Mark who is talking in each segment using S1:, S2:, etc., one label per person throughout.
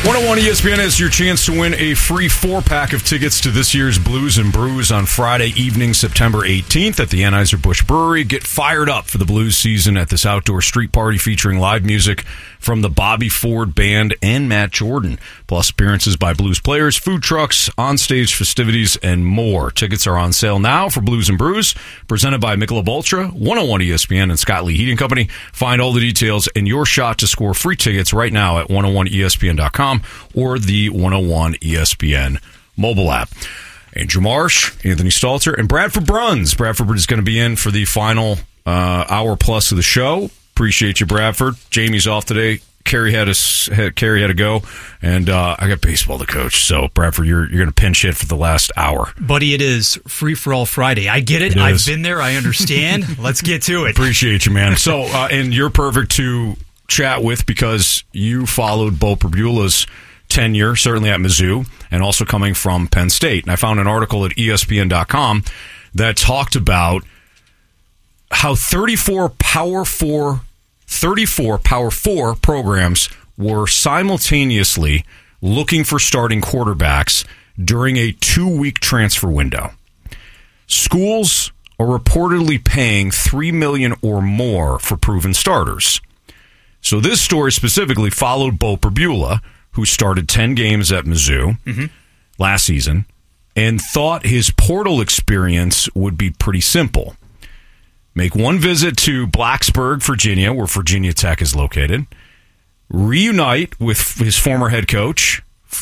S1: 101 ESPN is your chance to win a free 4-pack of tickets to this year's Blues and Brews on Friday evening, September 18th at the Anheuser-Busch Brewery. Get fired up for the Blues season at this outdoor street party featuring live music from the Bobby Ford Band and Matt Jordan, plus appearances by Blues players, food trucks, on-stage festivities, and more. Tickets are on sale now for Blues and Brews, presented by Michelob Ultra, 101 ESPN, and Scott Lee Heating Company. Find all the details and your shot to score free tickets right now at 101ESPN.com or the 101 ESPN mobile app. Andrew Marsh, Anthony Stalter, and Bradford Bruns. Bradford is going to be in for the final hour plus of the show. Appreciate you, Bradford. Jamie's off today. Carrie had to go, and I got baseball to coach. So, Bradford, you're going to pinch hit for the last hour.
S2: Buddy, it is Free-for-All Friday. I get it. I've been there. I understand. Let's get to it.
S1: Appreciate you, man. So, and you're perfect to chat with because you followed Bo Perbula's tenure, certainly at Mizzou, and also coming from Penn State. And I found an article at ESPN.com that talked about how 34 Power 4 programs were simultaneously looking for starting quarterbacks during a 2-week transfer window. Schools are reportedly paying $3 million or more for proven starters. So this story specifically followed Bo Perbula, who started 10 games at Mizzou last season, and thought his portal experience would be pretty simple. Make one visit to Blacksburg, Virginia, where Virginia Tech is located. Reunite with his former head coach,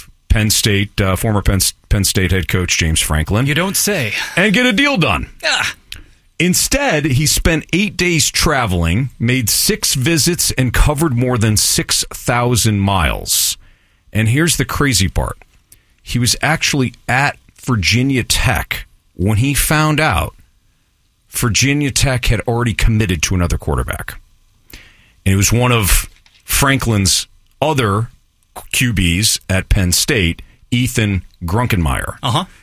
S1: former Penn State head coach James Franklin.
S2: You don't say.
S1: And get a deal done.
S2: Ah.
S1: Instead, he spent 8 days traveling, made 6 visits, and covered more than 6,000 miles. And here's the crazy part. He was actually at Virginia Tech when he found out Virginia Tech had already committed to another quarterback. And it was one of Franklin's other QBs at Penn State, Ethan Grunkenmeyer.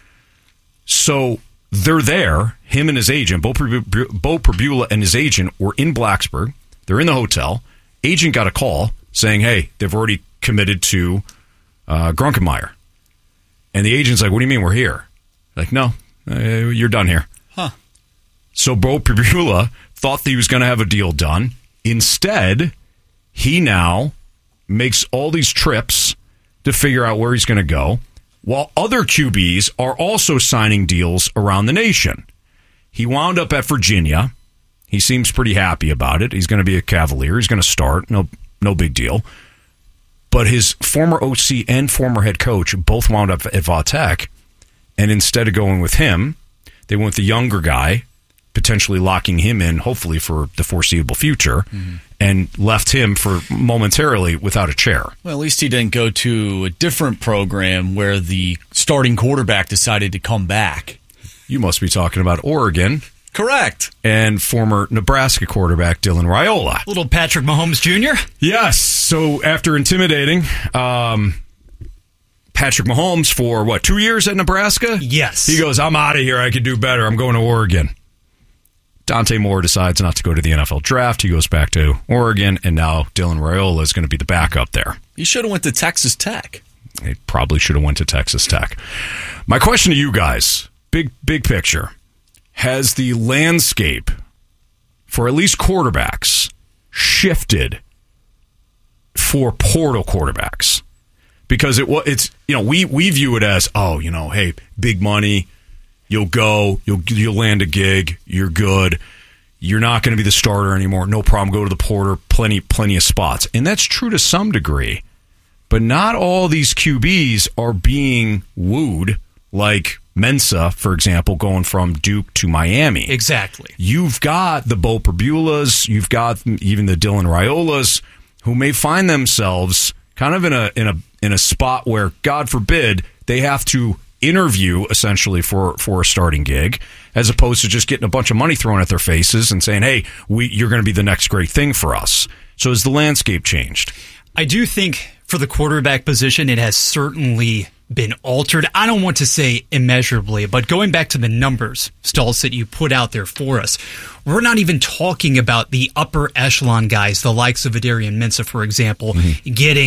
S1: So they're there, him and his agent, Bo Perbula and his agent were in Blacksburg. They're in the hotel. Agent got a call saying, hey, they've already committed to Grunkenmeyer. And the agent's like, what do you mean we're here? Like, no, you're done here. So Bo Perbula thought that he was going to have a deal done. Instead, he now makes all these trips to figure out where he's going to go, while other QBs are also signing deals around the nation. He wound up at Virginia. He seems pretty happy about it. He's going to be a Cavalier. He's going to start. No big deal. But his former OC and former head coach both wound up at Va Tech. And instead of going with him, they went with the younger guy, potentially locking him in, hopefully for the foreseeable future, and left him for momentarily without a chair.
S3: Well, at least he didn't go to a different program where the starting quarterback decided to come back.
S1: You must be talking about Oregon.
S3: Correct.
S1: And former Nebraska quarterback Dylan Raiola.
S2: Little Patrick Mahomes Jr.?
S1: Yes. So after intimidating Patrick Mahomes for, 2 years at Nebraska?
S2: Yes.
S1: He goes, I'm out of here. I could do better. I'm going to Oregon. Dante Moore decides not to go to the NFL draft. He goes back to Oregon, and now Dylan Raiola is going to be the backup there.
S3: He should have went to Texas Tech.
S1: He probably should have went to Texas Tech. My question to you guys, big picture, has the landscape for at least quarterbacks shifted for portal quarterbacks? Because it's we view it as, hey, big money. You'll go, you'll land a gig, you're good. You're not going to be the starter anymore. No problem. Go to the portal. Plenty of spots. And that's true to some degree. But not all these QBs are being wooed like Mensa, for example, going from Duke to Miami.
S2: Exactly.
S1: You've got the Bo Perbulas, you've got even the Dylan Raiolas, who may find themselves kind of in a spot where, God forbid, they have to interview essentially for a starting gig, as opposed to just getting a bunch of money thrown at their faces and saying, hey, you're going to be the next great thing for us. So has the landscape changed?
S2: I do think for the quarterback position, it has certainly been altered. I don't want to say immeasurably, but going back to the numbers, Stultz, that you put out there for us, we're not even talking about the upper echelon guys, the likes of Adarian Mensah, for example, getting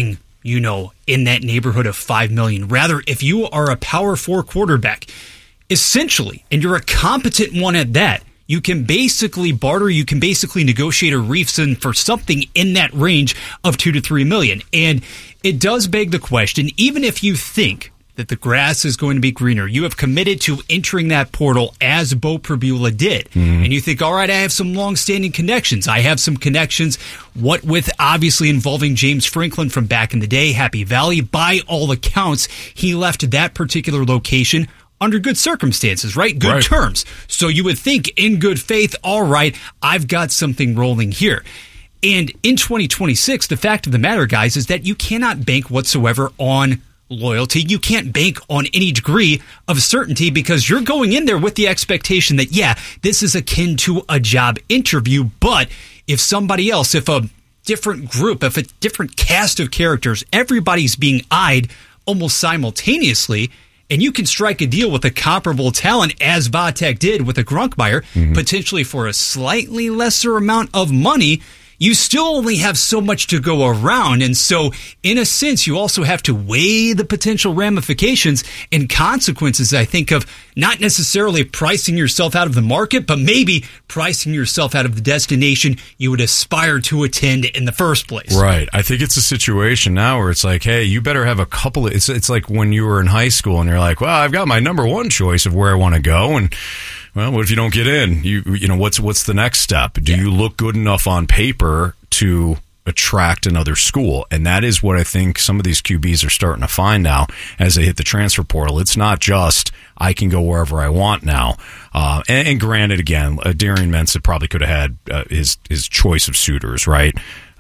S2: in that neighborhood of $5 million. Rather, if you are a Power 4 quarterback, essentially, and you're a competent one at that, you can basically barter, you can basically negotiate a reason for something in that range of $2 to $3 million. And it does beg the question, even if you think that the grass is going to be greener, you have committed to entering that portal as Beau Pribula did. And you think, all right, I have some long-standing connections. I have some connections, what with obviously involving James Franklin from back in the day, Happy Valley. By all accounts, he left that particular location under good circumstances, right? Good terms. So you would think in good faith, all right, I've got something rolling here. And in 2026, the fact of the matter, guys, is that you cannot bank whatsoever on loyalty. You can't bank on any degree of certainty because you're going in there with the expectation that, yeah, this is akin to a job interview. But if somebody else, if a different group, if a different cast of characters, everybody's being eyed almost simultaneously, and you can strike a deal with a comparable talent as Vatek did with a Grunkmeyer, potentially for a slightly lesser amount of money, you still only have so much to go around. And so, in a sense, you also have to weigh the potential ramifications and consequences, I think, of not necessarily pricing yourself out of the market, but maybe pricing yourself out of the destination you would aspire to attend in the first place.
S1: Right. I think it's a situation now where it's like, hey, you better have a couple of, it's like when you were in high school and you're like, well, I've got my number one choice of where I want to go, and well, what if you don't get in? You know, what's the next step? Do you look good enough on paper to attract another school? And that is what I think some of these QBs are starting to find now as they hit the transfer portal. It's not just I can go wherever I want now. And granted, again, Darian Mensah probably could have had his choice of suitors, right?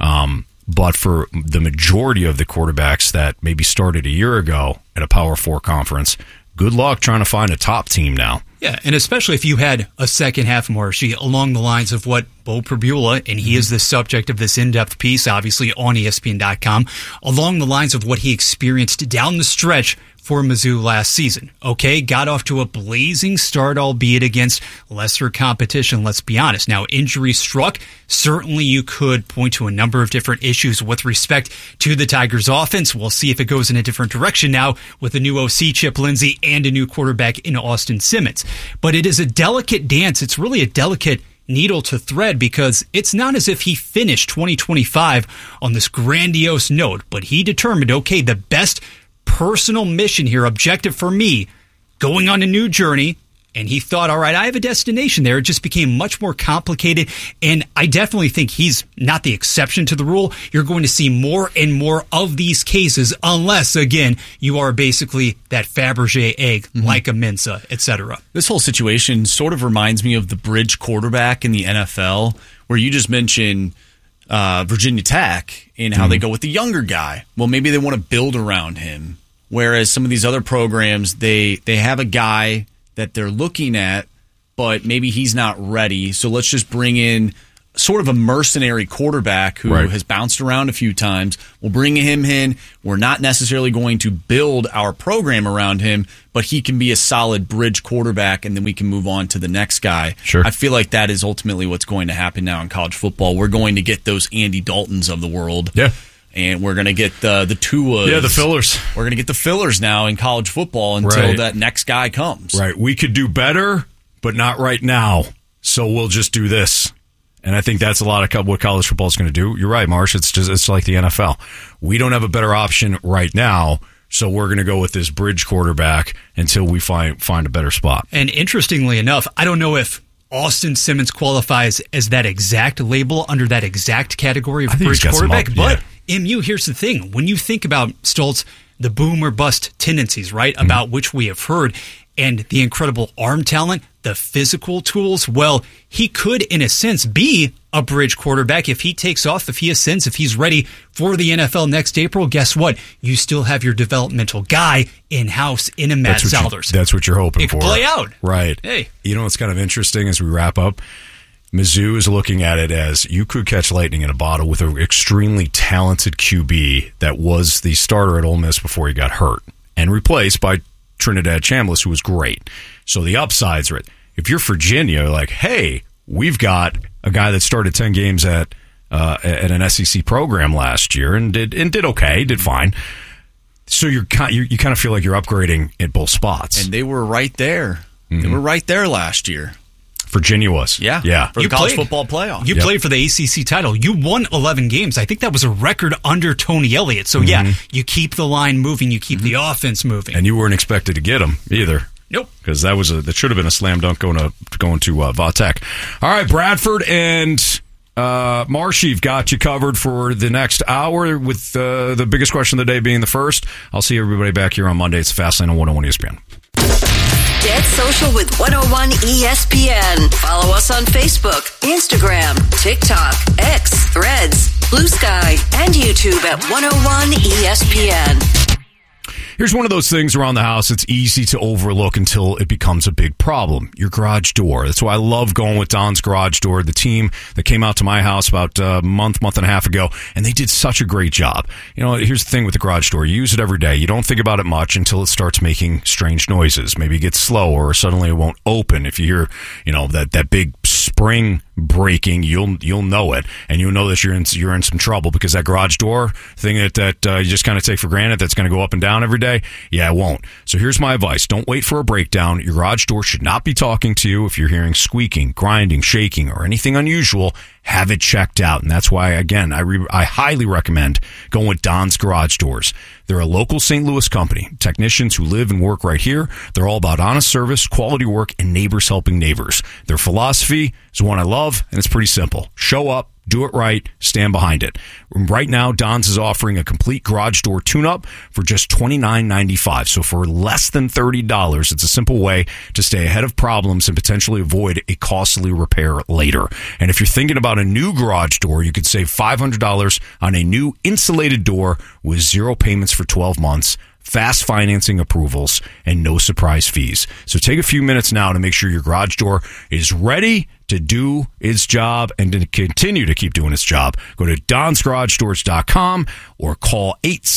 S1: But for the majority of the quarterbacks that maybe started a year ago at a Power 4 conference, good luck trying to find a top team now.
S2: Yeah, and especially if you had a second half, Marshy, along the lines of what Beau Pribula, and he is the subject of this in-depth piece, obviously, on ESPN.com, along the lines of what he experienced down the stretch for Mizzou last season. Okay, got off to a blazing start, albeit against lesser competition, let's be honest. Now, injury struck. Certainly you could point to a number of different issues with respect to the Tigers offense. We'll see if it goes in a different direction now with a new OC, Chip Lindsey, and a new quarterback in Austin Simmons. But it is a delicate dance. It's really a delicate needle to thread because it's not as if he finished 2025 on this grandiose note, but he determined, okay, the best personal mission here, objective for me, going on a new journey, and he thought, all right, I have a destination there. It just became much more complicated, and I definitely think he's not the exception to the rule. You're going to see more and more of these cases unless, again, you are basically that Fabergé egg, like a Mensah, etc.
S3: This whole situation sort of reminds me of the bridge quarterback in the NFL, where you just mentioned Virginia Tech and how they go with the younger guy. Well, maybe they want to build around him, whereas some of these other programs, they have a guy that they're looking at, but maybe he's not ready. So let's just bring in sort of a mercenary quarterback who has bounced around a few times. We'll bring him in. We're not necessarily going to build our program around him, but he can be a solid bridge quarterback, and then we can move on to the next guy.
S1: Sure.
S3: I feel like that is ultimately what's going to happen now in college football. We're going to get those Andy Daltons of the world.
S1: Yeah.
S3: And we're going to get the Tuas.
S1: Yeah, the fillers.
S3: We're going to get the fillers now in college football until that next guy comes.
S1: Right. We could do better, but not right now. So we'll just do this. And I think that's a lot of what college football is going to do. You're right, Marsh. It's like the NFL. We don't have a better option right now, so we're going to go with this bridge quarterback until we find a better spot.
S2: And interestingly enough, I don't know if Austin Simmons qualifies as that exact label under that exact category of bridge quarterback, but MU, here's the thing. When you think about Stoltz, the boom or bust tendencies, right, about which we have heard, and the incredible arm talent, the physical tools, well, he could, in a sense, be a bridge quarterback if he takes off, if he ascends, if he's ready for the NFL next April. Guess what? You still have your developmental guy in-house in a Matt Salders.
S1: That's what you're hoping for.
S2: It could play out.
S1: Right.
S2: Hey.
S1: You know what's kind of interesting as we wrap up? Mizzou is looking at it as you could catch lightning in a bottle with an extremely talented QB that was the starter at Ole Miss before he got hurt and replaced by Trinidad Chambliss, who was great. So the upsides are, if you're Virginia, like, hey, we've got a guy that started 10 games at at an SEC program last year and did okay, did fine. So you kind of feel like you're upgrading at both spots.
S3: And they were right there. They were right there last year.
S1: Virginia was.
S3: Yeah. For the college football playoff.
S2: You played for the ACC title. You won 11 games. I think that was a record under Tony Elliott. So, you keep the line moving. You keep the offense moving.
S1: And you weren't expected to get him either.
S2: Nope.
S1: Because that should have been a slam dunk going to Vautech. All right, Bradford and Marshy got you covered for the next hour with the biggest question of the day being the first. I'll see everybody back here on Monday. It's Fastlane on 101 ESPN.
S4: Get social with 101 ESPN. Follow us on Facebook, Instagram, TikTok, X, Threads, Blue Sky, and YouTube at 101 ESPN.
S1: Here's one of those things around the house it's easy to overlook until it becomes a big problem. Your garage door. That's why I love going with Don's Garage Door, the team that came out to my house about a month and a half ago, and they did such a great job. You know, here's the thing with the garage door. You use it every day. You don't think about it much until it starts making strange noises. Maybe it gets slow or suddenly it won't open. If you hear, that big spring breaking, you'll know it, and you'll know that you're in some trouble because that garage door thing that you just kind of take for granted that's going to go up and down every day, it won't. So here's my advice. Don't wait for a breakdown. Your garage door should not be talking to you. If you're hearing squeaking, grinding, shaking, or anything unusual, have it checked out. And that's why, again, I highly recommend going with Don's Garage Doors. They're a local St. Louis company. Technicians who live and work right here. They're all about honest service, quality work, and neighbors helping neighbors. Their philosophy is one I love, and it's pretty simple. Show up, do it right, stand behind it. Right now, Don's is offering a complete garage door tune-up for just $29.95. So for less than $30, it's a simple way to stay ahead of problems and potentially avoid a costly repair later. And if you're thinking about a new garage door, you could save $500 on a new insulated door with 0 payments for 12 months. Fast financing approvals, and no surprise fees. So take a few minutes now to make sure your garage door is ready to do its job and to continue to keep doing its job. Go to donsgaragedoors.com or call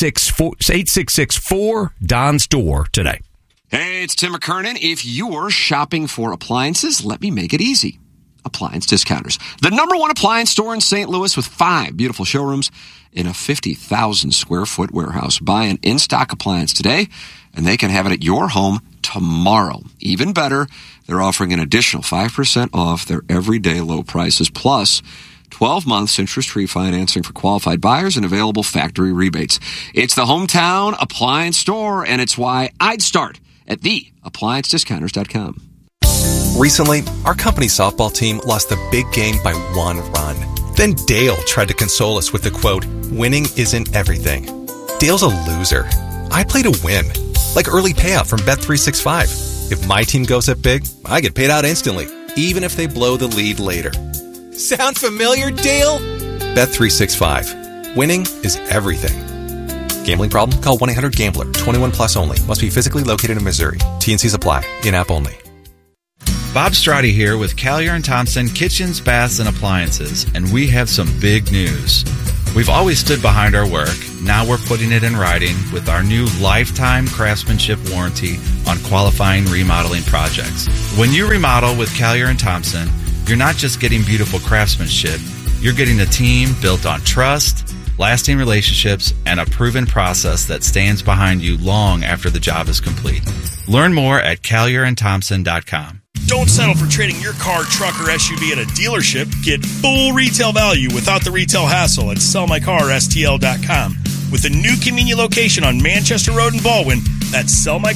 S1: 866-4-DONS-DOOR today.
S5: Hey, it's Tim McKernan. If you're shopping for appliances, let me make it easy. Appliance Discounters, the #1 appliance store in St. Louis with 5 beautiful showrooms in a 50,000 square foot warehouse. Buy an in-stock appliance today, and they can have it at your home tomorrow. Even better, they're offering an additional 5% off their everyday low prices, plus 12 months interest-free financing for qualified buyers and available factory rebates. It's the hometown appliance store, and it's why I'd start at theappliancediscounters.com.
S6: Recently, our company softball team lost the big game by 1 run. Then Dale tried to console us with the quote, "Winning isn't everything." Dale's a loser. I play to win, like early payout from Bet365. If my team goes up big, I get paid out instantly, even if they blow the lead later. Sound familiar, Dale? Bet365. Winning is everything. Gambling problem? Call 1-800-GAMBLER. 21 plus only. Must be physically located in Missouri. T&Cs apply. In-app only.
S7: Bob Strati here with Callier & Thompson Kitchens, Baths, and Appliances, and we have some big news. We've always stood behind our work. Now we're putting it in writing with our new lifetime craftsmanship warranty on qualifying remodeling projects. When you remodel with Callier & Thompson, you're not just getting beautiful craftsmanship, you're getting a team built on trust, lasting relationships, and a proven process that stands behind you long after the job is complete. Learn more at CallierandThompson.com.
S8: Don't settle for trading your car, truck, or SUV at a dealership. Get full retail value without the retail hassle at sellmycarstl.com. With a new convenient location on Manchester Road in Baldwin, that's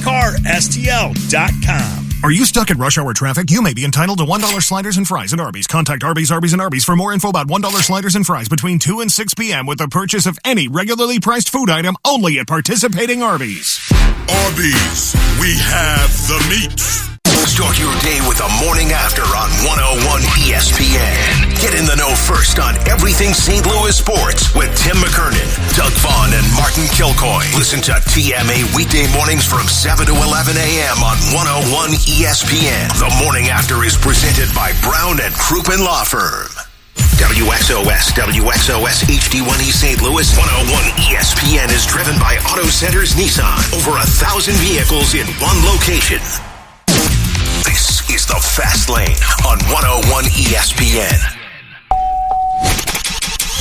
S8: sellmycarstl.com.
S9: Are you stuck in rush hour traffic? You may be entitled to $1 sliders and fries at Arby's. Contact Arby's, and Arby's for more info about $1 sliders and fries between 2 and 6 p.m. with the purchase of any regularly priced food item only at participating Arby's.
S10: Arby's, we have the meat. Start your day with the morning after on 101 ESPN. Get in the know first on everything St. Louis sports with Tim McKernan, Doug Vaughn, and Martin Kilcoy. Listen to TMA weekday mornings from 7 to 11 a.m. on 101 ESPN. The morning after is presented by Brown and Crouppen Law Firm. WXOS HD1E St. Louis 101 ESPN is driven by Auto Centers Nissan. Over 1,000 vehicles in one location. This is the Fast Lane on 101 ESPN.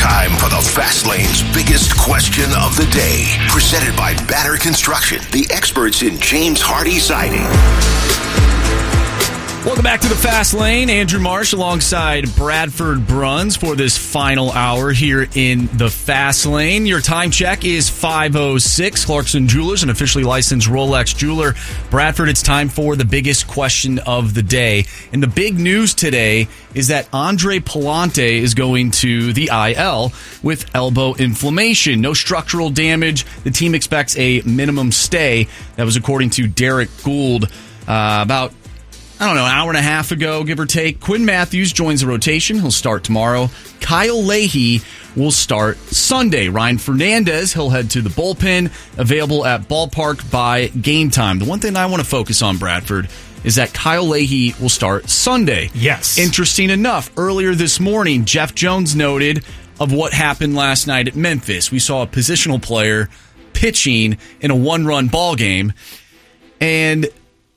S10: Time for the Fast Lane's biggest question of the day. Presented by Banner Construction, the experts in James Hardy Siding.
S3: Welcome back to the Fast Lane. Andrew Marsh alongside Bradford Bruns for this final hour here in the Fast Lane. Your time check is 5:06. Clarkson Jewelers, an officially licensed Rolex jeweler. Bradford, it's time for the biggest question of the day. And the big news today is that Andre Palante is going to the IL with elbow inflammation. No structural damage. The team expects a minimum stay. That was according to Derek Gould about an hour and a half ago, give or take. Quinn Matthews joins the rotation. He'll start tomorrow. Kyle Leahy will start Sunday. Ryan Fernandez, he'll head to the bullpen, available at ballpark by game time. The one thing I want to focus on, Bradford, is that Kyle Leahy will start Sunday.
S2: Yes.
S3: Interesting enough, earlier this morning, Jeff Jones noted of what happened last night at Memphis. We saw a positional player pitching in a one-run ball game, and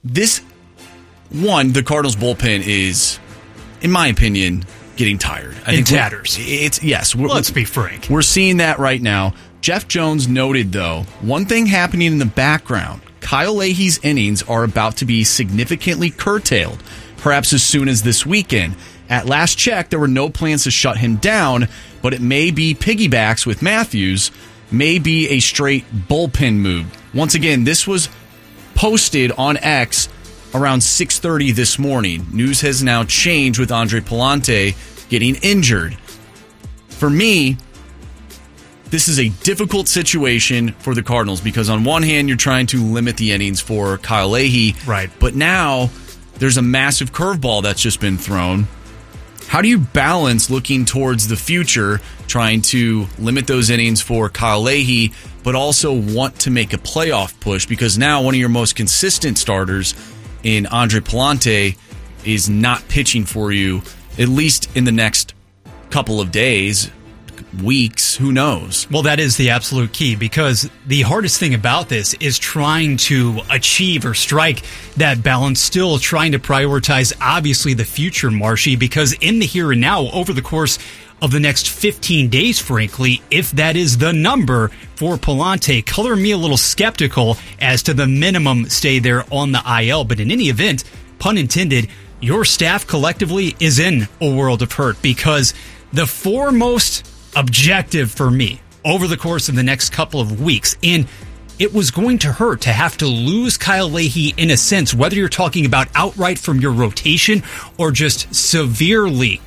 S3: the Cardinals bullpen is, in my opinion, getting tired. I think
S2: tatters.
S3: Let's
S2: be frank.
S3: We're seeing that right now. Jeff Jones noted, though, one thing happening in the background. Kyle Leahy's innings are about to be significantly curtailed, perhaps as soon as this weekend. At last check, there were no plans to shut him down, but it may be piggybacks with Matthews, may be a straight bullpen move. Once again, this was posted on X around 6:30 this morning. News has now changed with Andre Palante getting injured. For me, this is a difficult situation for the Cardinals because on one hand, you're trying to limit the innings for Kyle Leahy.
S2: Right.
S3: But now there's a massive curveball that's just been thrown. How do you balance looking towards the future, trying to limit those innings for Kyle Leahy, but also want to make a playoff push? Because now one of your most consistent starters in Andre Palante is not pitching for you, at least in the next couple of days, weeks, who knows?
S2: Well, that is the absolute key, because the hardest thing about this is trying to achieve or strike that balance, still trying to prioritize, obviously, the future, Marshy, because in the here and now, over the course of the next 15 days, frankly, if that is the number for Palante, color me a little skeptical as to the minimum stay there on the IL. But in any event, pun intended, your staff collectively is in a world of hurt, because the foremost objective for me over the course of the next couple of weeks, and it was going to hurt to have to lose Kyle Leahy in a sense, whether you're talking about outright from your rotation or just severely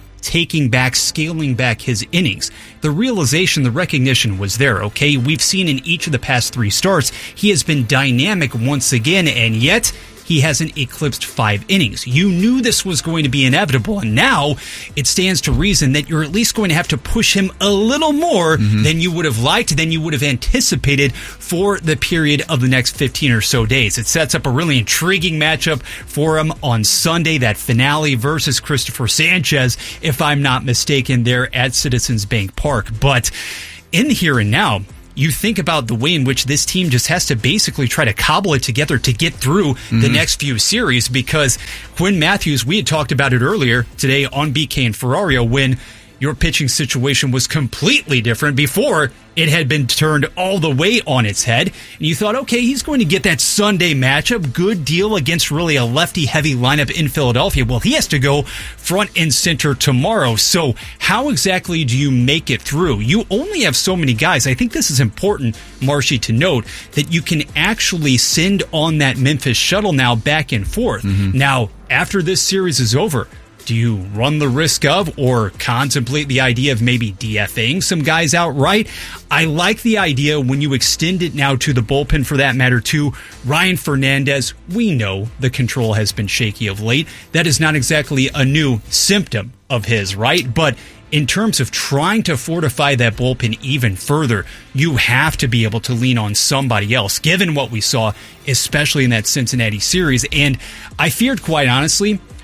S2: scaling back his innings. The realization, the recognition was there, okay? We've seen in each of the past 3 starts, he has been dynamic once again, and yet he hasn't eclipsed 5 innings. You knew this was going to be inevitable, and now it stands to reason that you're at least going to have to push him a little more than you would have liked, than you would have anticipated for the period of the next 15 or so days. It sets up a really intriguing matchup for him on Sunday, that finale versus Christopher Sanchez, if I'm not mistaken, there at Citizens Bank Park. But in the here and now, you think about the way in which this team just has to basically try to cobble it together to get through the next few series, because Quinn Matthews, we had talked about it earlier today on BK and Ferrario, when your pitching situation was completely different before it had been turned all the way on its head. And you thought, okay, he's going to get that Sunday matchup. Good deal against really a lefty-heavy lineup in Philadelphia. Well, he has to go front and center tomorrow. So how exactly do you make it through? You only have so many guys. I think this is important, Marshy, to note that you can actually send on that Memphis shuttle now back and forth. Now, after this series is over, do you run the risk of or contemplate the idea of maybe DFAing some guys outright? I like the idea when you extend it now to the bullpen, for that matter, to Ryan Fernandez. We know the control has been shaky of late. That is not exactly a new symptom of his, right? But in terms of trying to fortify that bullpen even further, you have to be able to lean on somebody else, given what we saw, especially in that Cincinnati series. And I feared, quite honestly,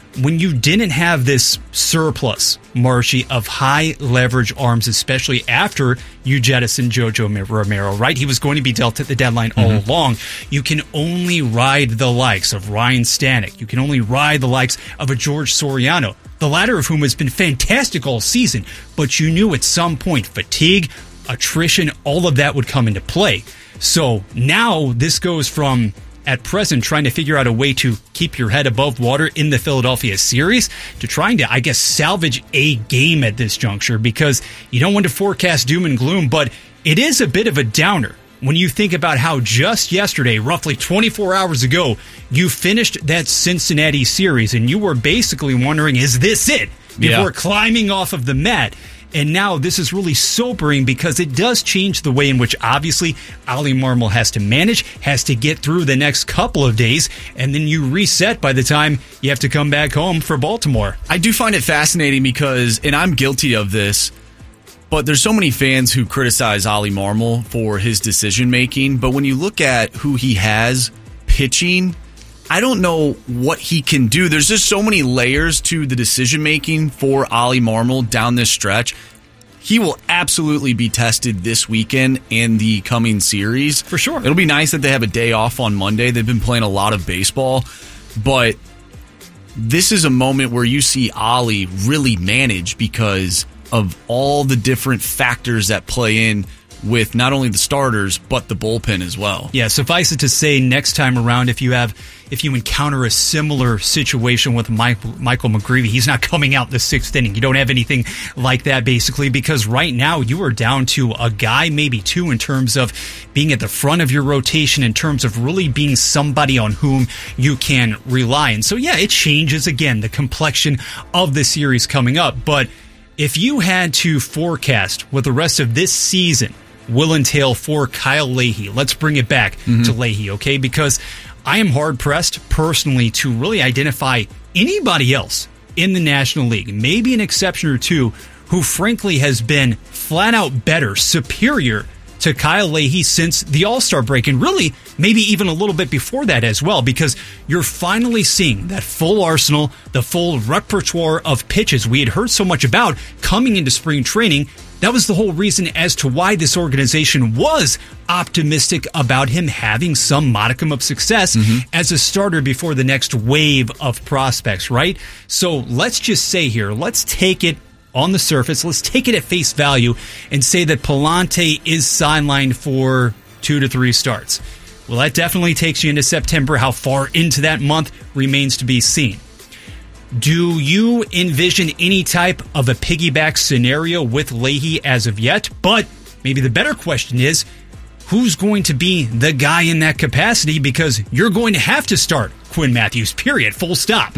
S2: when you didn't have this surplus, Marshy, of high leverage arms, especially after you jettisoned Jojo Romero, right? He was going to be dealt at the deadline all along. You can only ride the likes of Ryan Stanek. You can only ride the likes of a George Soriano, the latter of whom has been fantastic all season. But you knew at some point fatigue, attrition, all of that would come into play. So now this goes from, at present, trying to figure out a way to keep your head above water in the Philadelphia series to trying to, I guess, salvage a game at this juncture, because you don't want to forecast doom and gloom, but it is a bit of a downer when you think about how just yesterday, roughly 24 hours ago, you finished that Cincinnati series and you were basically wondering, is this it? Before climbing off of the mat. And now this is really sobering because it does change the way in which, obviously, Ollie Marmol has to manage, has to get through the next couple of days, and then you reset by the time you have to come back home for Baltimore.
S3: I do find it fascinating because, and I'm guilty of this, but there's so many fans who criticize Ollie Marmol for his decision-making, but when you look at who he has pitching, I don't know what he can do. There's just so many layers to the decision-making for Ollie Marmol down this stretch. He will absolutely be tested this weekend in the coming series.
S2: For sure.
S3: It'll be nice that they have a day off on Monday. They've been playing a lot of baseball, but this is a moment where you see Ollie really manage because of all the different factors that play in with not only the starters, but the bullpen as well.
S2: Yeah, suffice it to say, next time around, if you encounter a similar situation with Michael McGreevy, he's not coming out in the sixth inning. You don't have anything like that, basically, because right now you are down to a guy, maybe two, in terms of being at the front of your rotation, in terms of really being somebody on whom you can rely. And so, yeah, it changes, again, the complexion of the series coming up. But if you had to forecast what the rest of this season will entail for Kyle Leahy, let's bring it back to Leahy, okay? Because I am hard-pressed, personally, to really identify anybody else in the National League, maybe an exception or two, who frankly has been flat-out better, superior to Kyle Leahy since the All-Star break, and really maybe even a little bit before that as well, because you're finally seeing that full arsenal, the full repertoire of pitches we had heard so much about coming into spring training. That was the whole reason as to why this organization was optimistic about him having some modicum of success as a starter before the next wave of prospects, right? So let's just say here, let's take it on the surface, let's take it at face value and say that Pallante is sidelined for 2 to 3 starts. Well, that definitely takes you into September. How far into that month remains to be seen. Do you envision any type of a piggyback scenario with Leahy as of yet? But maybe the better question is, who's going to be the guy in that capacity? Because you're going to have to start Quinn Matthews, period, full stop.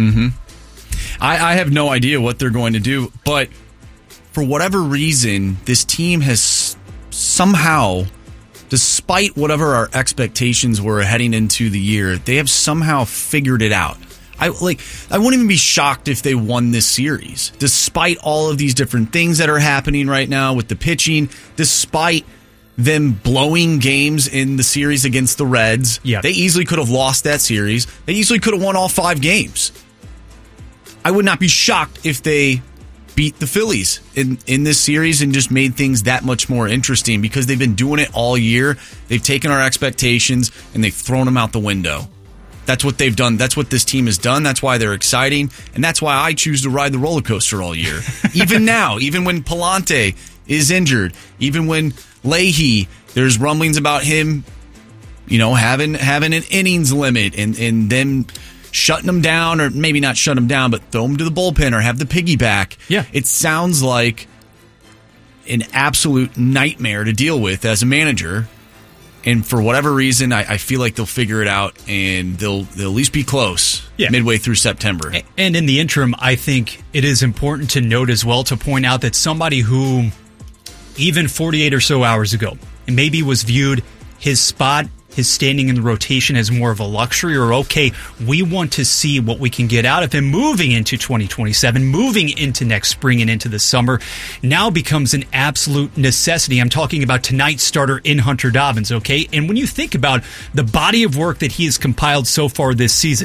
S3: I have no idea what they're going to do, but for whatever reason, this team has somehow, despite whatever our expectations were heading into the year, they have somehow figured it out. I wouldn't even be shocked if they won this series, despite all of these different things that are happening right now with the pitching, despite them blowing games in the series against the Reds.
S2: Yeah.
S3: They easily could have lost that series. They easily could have won all 5 games. I would not be shocked if they beat the Phillies in this series and just made things that much more interesting, because they've been doing it all year. They've taken our expectations and they've thrown them out the window. That's what they've done. That's what this team has done. That's why they're exciting. And that's why I choose to ride the roller coaster all year. Even now, even when Pallante is injured, even when Leahy, there's rumblings about him, having an innings limit and then shutting them down, or maybe not shut them down, but throw them to the bullpen or have the piggyback.
S2: Yeah.
S3: It sounds like an absolute nightmare to deal with as a manager. And for whatever reason, I feel like they'll figure it out, and they'll at least be close midway through September.
S2: And in the interim, I think it is important to note as well, to point out that somebody who, even 48 or so hours ago, maybe was viewed his spot, his standing in the rotation as more of a luxury, or okay, we want to see what we can get out of him moving into 2027, moving into next spring and into the summer, now becomes an absolute necessity. I'm talking about tonight's starter in Hunter Dobbins, okay? And when you think about the body of work that he has compiled so far this season,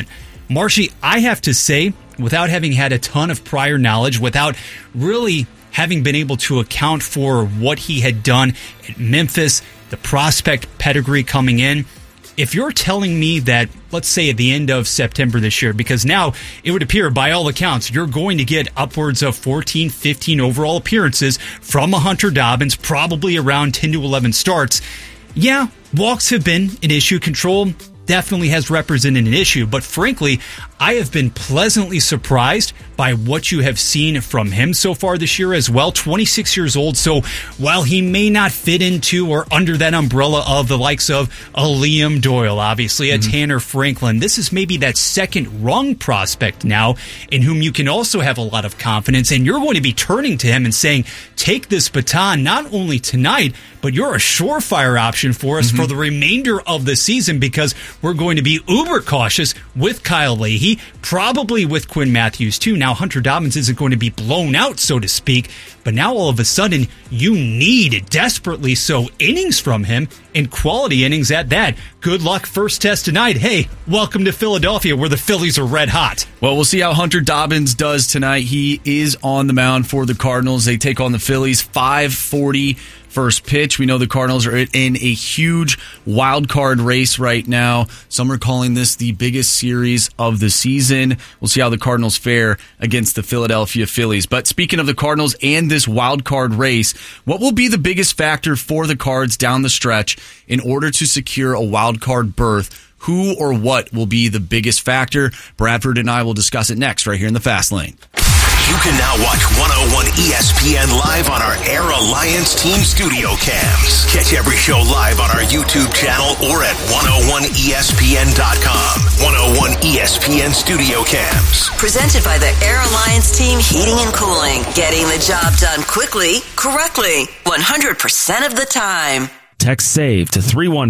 S2: Marshy, I have to say, without having had a ton of prior knowledge, without really having been able to account for what he had done at Memphis, the prospect pedigree coming in, if you're telling me that, let's say at the end of September this year, because now it would appear by all accounts, you're going to get upwards of 14, 15 overall appearances from a Hunter Dobbins, probably around 10 to 11 starts. Yeah, walks have been an issue. Control definitely has represented an issue, but frankly, I have been pleasantly surprised by what you have seen from him so far this year as well. 26 years old, so while he may not fit into or under that umbrella of the likes of a Liam Doyle, obviously, a Tanner Franklin, this is maybe that second rung prospect now in whom you can also have a lot of confidence, and you're going to be turning to him and saying, take this baton not only tonight, but you're a surefire option for us for the remainder of the season, because we're going to be uber cautious with Kyle Leahy, probably with Quinn Matthews too. Now, Hunter Dobbins isn't going to be blown out, so to speak, but now all of a sudden you need desperately so innings from him, and quality innings at that. Good luck first test tonight. Hey, welcome to Philadelphia, where the Phillies are red hot.
S3: Well, we'll see how Hunter Dobbins does tonight. He is on the mound for the Cardinals. They take on the Phillies, 5:40 first pitch. We know the Cardinals are in a huge wild card race right now. Some are calling this the biggest series of the season. We'll see how the Cardinals fare against the Philadelphia Phillies. But speaking of the Cardinals and this wild card race, what will be the biggest factor for the Cards down the stretch in order to secure a wild card berth? Who or what will be the biggest factor? Bradford and I will discuss it next right here in the Fast Lane.
S10: You can now watch 101 ESPN live on our Air Alliance Team Studio Cams. Catch every show live on our YouTube channel or at 101ESPN.com. 101 ESPN Studio Cams.
S4: Presented by the Air Alliance Team Heating and Cooling. Getting the job done quickly, correctly, 100% of the time.
S11: Text SAVE to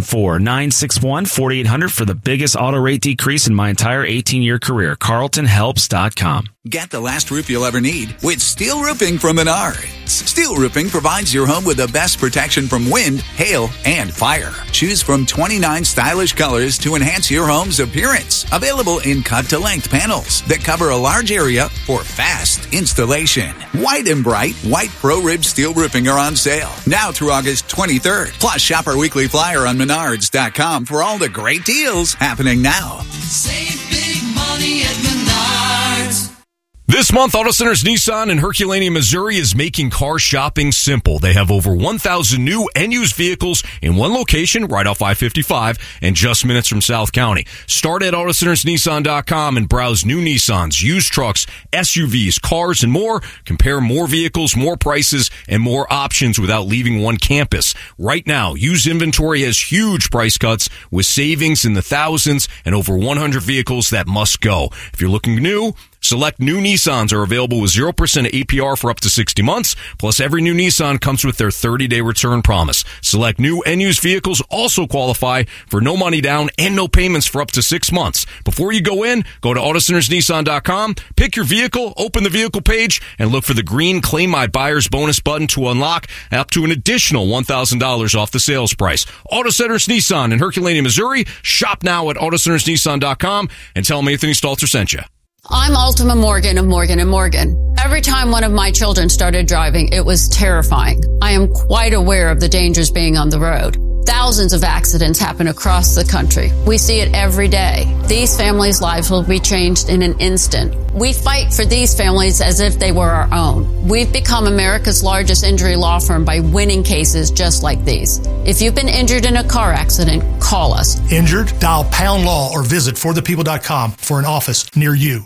S11: 314-961-4800 for the biggest auto rate decrease in my entire 18-year career. CarltonHelps.com.
S12: Get the last roof you'll ever need with steel roofing from Menards. Steel roofing provides your home with the best protection from wind, hail, and fire. Choose from 29 stylish colors to enhance your home's appearance. Available in cut-to-length panels that cover a large area for fast installation. White and bright, white Pro-Rib steel roofing are on sale now through August 23rd. Plus, shop our weekly flyer on Menards.com for all the great deals happening now.
S13: Save big money at Menards.
S1: This month, Auto Centers Nissan in Herculaneum, Missouri is making car shopping simple. They have over 1,000 new and used vehicles in one location right off I-55 and just minutes from South County. Start at AutoCentersNissan.com and browse new Nissans, used trucks, SUVs, cars, and more. Compare more vehicles, more prices, and more options without leaving one campus. Right now, used inventory has huge price cuts with savings in the thousands and over 100 vehicles that must go. If you're looking new, select new Nissans are available with 0% APR for up to 60 months. Plus, every new Nissan comes with their 30-day return promise. Select new and used vehicles also qualify for no money down and no payments for up to 6 months. Before you go in, go to AutoCentersNissan.com, pick your vehicle, open the vehicle page, and look for the green Claim My Buyer's Bonus button to unlock up to an additional $1,000 off the sales price. Auto Centers Nissan in Herculaneum, Missouri. Shop now at AutoCentersNissan.com and tell them Anthony Stalter sent you.
S14: I'm Ultima Morgan of Morgan & Morgan. Every time one of my children started driving, it was terrifying. I am quite aware of the dangers being on the road. Thousands of accidents happen across the country. We see it every day. These families' lives will be changed in an instant. We fight for these families as if they were our own. We've become America's largest injury law firm by winning cases just like these. If you've been injured in a car accident, call us.
S15: Injured? Dial Pound Law or visit forthepeople.com for an office near you.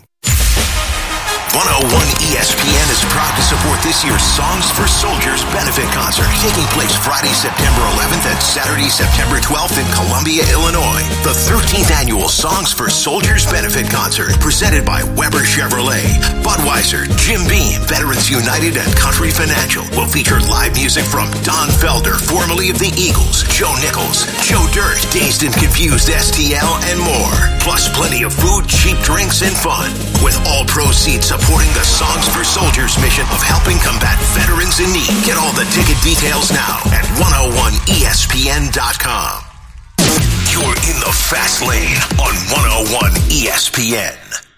S10: 101 ESPN is proud to support this year's Songs for Soldiers benefit concert, taking place Friday, September 11th and Saturday, September 12th in Columbia, Illinois. The 13th annual Songs for Soldiers benefit concert, presented by Weber Chevrolet, Budweiser, Jim Beam, Veterans United, and Country Financial, will feature live music from Don Felder, formerly of the Eagles, Joe Nichols, Joe Dirt, Dazed and Confused STL, and more. Plus plenty of food, cheap drinks, and fun, with all proceeds supporting the Songs for Soldiers mission of helping combat veterans in need. Get all the ticket details now at 101ESPN.com. You're in the fast lane on 101 ESPN.